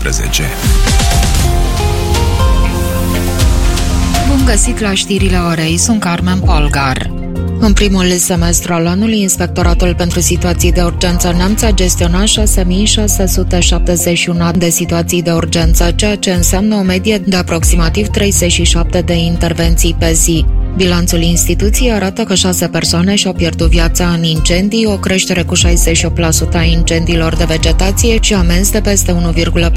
12. Bun găsit la știrile orei, sunt Carmen Polgar. În primul semestru al anului, Inspectoratul pentru Situații de Urgență Neamț a gestionat 6.671 de situații de urgență, ceea ce înseamnă o medie de aproximativ 37 de intervenții pe zi. Bilanțul instituției arată că 6 persoane și-au pierdut viața în incendii, o creștere cu 68% a incendiilor de vegetație și amenzi de peste 1,4